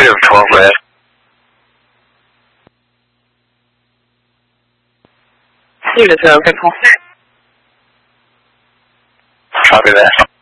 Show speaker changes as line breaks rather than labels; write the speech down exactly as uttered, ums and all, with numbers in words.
Negative twelve red.
Unit zero, good call.
Copy that.